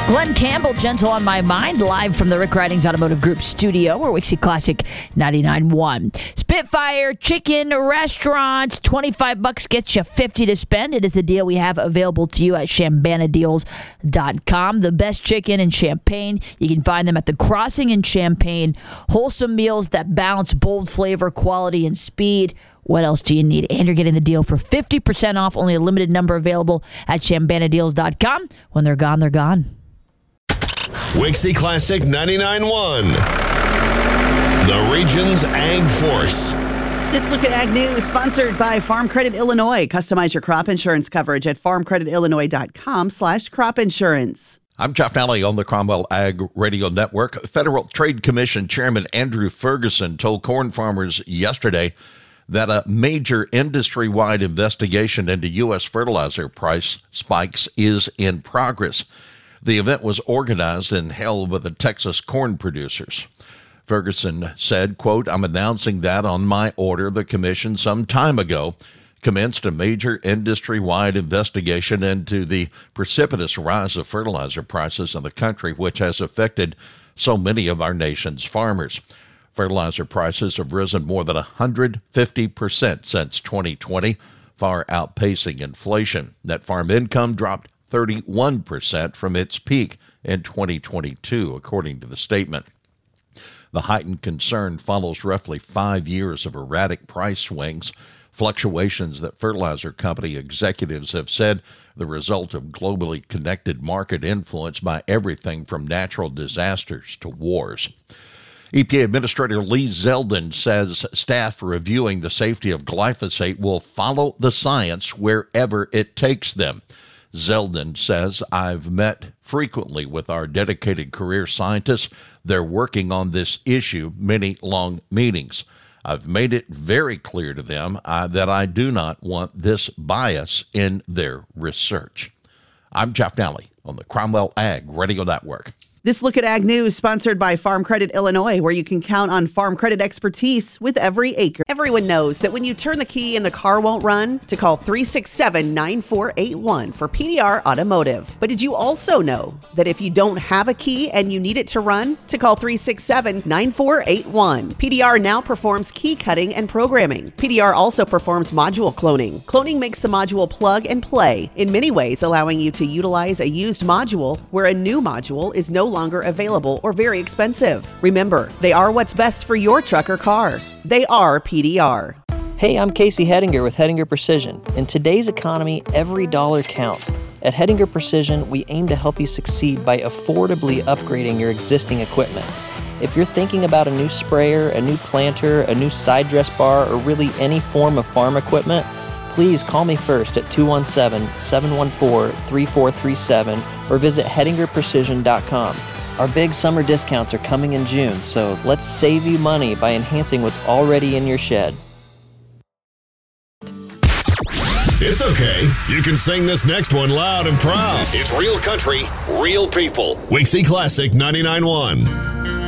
Glenn Campbell, Gentle on My Mind, live from the Rick Ridings Automotive Group studio, or Wixie Classic 99.1. Spitfire Chicken Restaurants, $25 gets you $50 to spend. It is the deal we have available to you at ChambanaDeals.com. The best chicken in Champaign. You can find them at The Crossing in Champaign. Wholesome meals that balance bold flavor, quality, and speed. What else do you need? And you're getting the deal for 50% off. Only a limited number available at ChambanaDeals.com. When they're gone, they're gone. Wixie Classic 99.1, the region's Ag Force. This Look at Ag News, sponsored by Farm Credit Illinois. Customize your crop insurance coverage at farmcreditillinois.com/crop insurance. I'm Jeff Nally on the Cromwell Ag Radio Network. Federal Trade Commission Chairman Andrew Ferguson told corn farmers yesterday that a major industry-wide investigation into U.S. fertilizer price spikes is in progress. The event was organized and held with the Texas corn producers. Ferguson said, quote, "I'm announcing that on my order, the commission some time ago commenced a major industry-wide investigation into the precipitous rise of fertilizer prices in the country, which has affected so many of our nation's farmers. Fertilizer prices have risen more than 150% since 2020, far outpacing inflation. Net farm income dropped 31% from its peak in 2022, according to the statement. The heightened concern follows roughly 5 years of erratic price swings, fluctuations that fertilizer company executives have said the result of globally connected market influence by everything from natural disasters to wars." EPA Administrator Lee Zeldin says staff reviewing the safety of glyphosate will follow the science wherever it takes them. Zeldin says, "I've met frequently with our dedicated career scientists. They're working on this issue, many long meetings. I've made it very clear to them that I do not want this bias in their research." I'm Jeff Nally on the Cromwell Ag Radio Network. This Look at Ag News, sponsored by Farm Credit Illinois, where you can count on farm credit expertise with every acre. Everyone knows that when you turn the key and the car won't run, to call 367-9481 for PDR Automotive. But did you also know that if you don't have a key and you need it to run, to call 367-9481. PDR now performs key cutting and programming. PDR also performs module cloning. Cloning makes the module plug and play, in many ways allowing you to utilize a used module where a new module is no longer available or very expensive. Remember, they are what's best for your truck or car. They are PDR. Hey, I'm Casey Hettinger with Hettinger Precision. In today's economy, every dollar counts. At Hettinger Precision, we aim to help you succeed by affordably upgrading your existing equipment. If you're thinking about a new sprayer, a new planter, a new side dress bar, or really any form of farm equipment, please call me first at 217-714-3437 or visit HettingerPrecision.com. Our big summer discounts are coming in June, so let's save you money by enhancing what's already in your shed. It's okay. You can sing this next one loud and proud. It's real country, real people. Wixie Classic 99.1.